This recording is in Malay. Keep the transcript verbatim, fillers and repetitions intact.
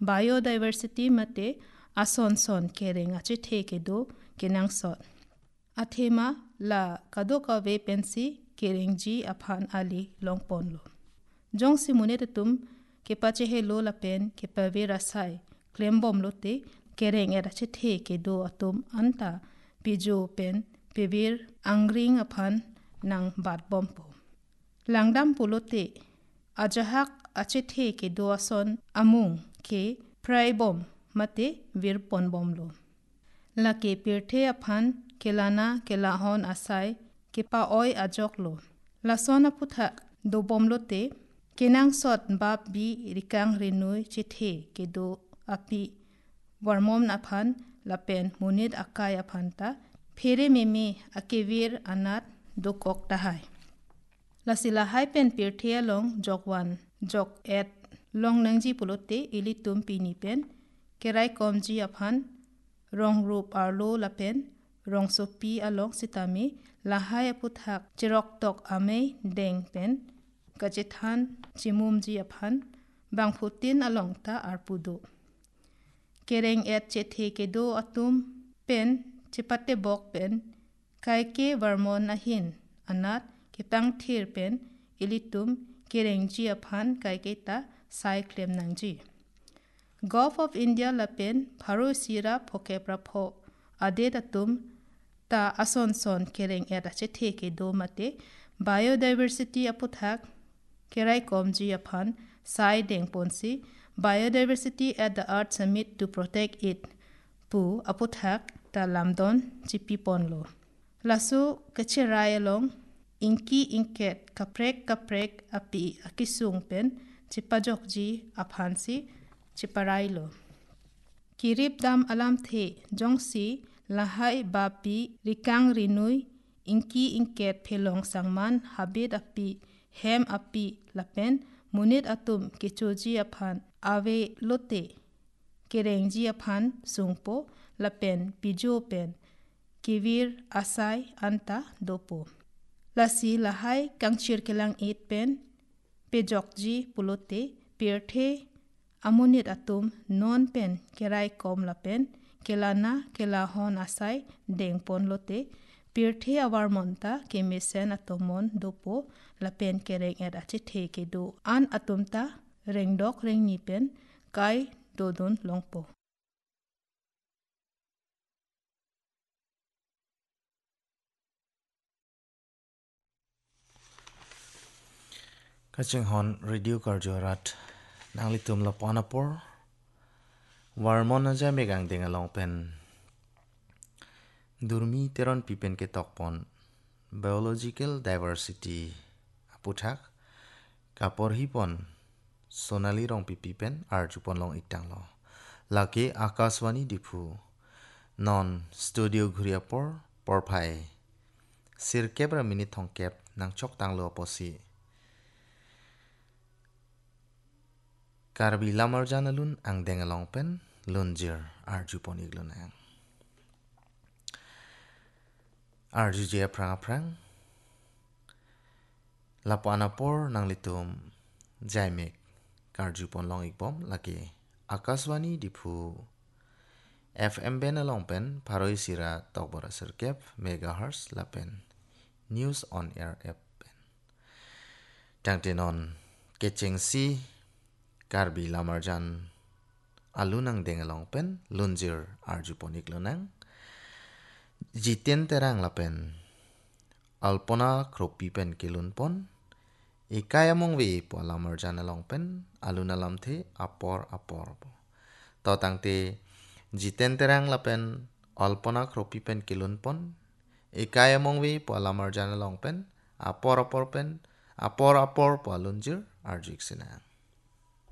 biodiversity mate ason son kereng ache the ke do kenang sot athema la kado ka ve pensi kereng ji aphan ali longpon lo jong simune tum ke pache he lo la pen ke pavera sai klembom lote kereng era che the ke do atom anta pijo pen pevir angring aphan nang bat bom po langdam pulote ajahak ache the ke do ason amung ke prai bom mate vir pon bom lo la ke pirthe aphan kelana kelahon asai ke pa oi ajok lo la sona putha do bom lote kenang sot bab bi rikang renui chithe ke do api warmom aphan la pen munit akai aphan ta phere meme akevir anat do kok ta hai la sila hai pen pirthe long jokwan jok et long nangji pulote ilitum pini pen kerai komji aphan rong rup arlo la pen rong sopi along sitami la hai aputhak chirok tok ame deng pen kachethan chimumji aphan bangphutin along ta arpudo kereng et chethe ke do atum pen chipate bok pen kaike varmon ahin anat kitang thir pen ilitum kereng ji aphan kaike ta sai klem nangji Gulf of India la pen pharo sira phoke prapho ade datum ta ason son kereng et chethe ke do mate biodiversity aputhak kerai komji aphan sai deng ponsi biodiversity at the earth summit to protect it pu aputhak ta lamdon chipi ponlo lasu kachirai along inki inket kaprek kaprek api akisung pen chipajok ji aphansi chiparai lo kirip dam alam the jongsi lahai bapi rikang rinui inki inket phelong sangman habit api hem api lapen munit atum kichoji aphan ave lote kerengji aphan sungpo lapen pijo pen kivir asai anta dopo lasi lahai kangchir kelang it pen pejokji pulote pirthe amunit atum non pen kerai kom lapen kelana kelahon asai dengpon lote pirthe awarmonta kemisen atomon dopo lapen kereng et ache the ke do an atumta rengdok rengni pen kai dodon longpo Kaching hon radio karjorat nanglitum la panapor warmon aja megang ding along pen durmi teron pipen ke tokpon biological diversity aputhak kapor hipon sonali rong pipipen ar jupon long itang lo lake akaswani dipu non studio ghuriapor porphai sirkebra minit thongkep nang chok tang lo posi Karbi lamar janalun ang dengalong pen lunjir arjupon iglunang. Arjujia prang prang. Lapanapor nang litum jaimek karjupon long ikbom lagi akaswani dipu F M benalong pen paroi sira tokbora sirkep megahertz lapen news on air app pen. Tangtenon kecheng si Karbi lamarjan alunang dengalong pen lunjir arjuponik lunang jiten terang lapen alpona kropi pen kilunpon ikayamong we po lamarjan along pen alunalam the apor apor po to tangte jiten terang lapen alpona kropi pen kilunpon ikayamong we po lamarjan along pen apor apor pen apor apor po lunjir arjuk sinang